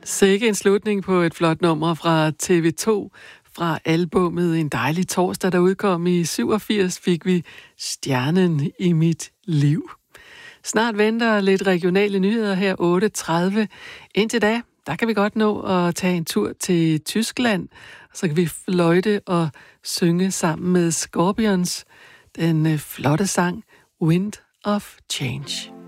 Sikke en slutning på et flot nummer fra TV2. Fra albummet En dejlig torsdag, der udkom i 87, fik vi Stjernen i mit liv. Snart venter lidt regionale nyheder her 8.30. Indtil da, der kan vi godt nå at tage en tur til Tyskland. Så kan vi fløjte og synge sammen med Scorpions den flotte sang Wind of Change.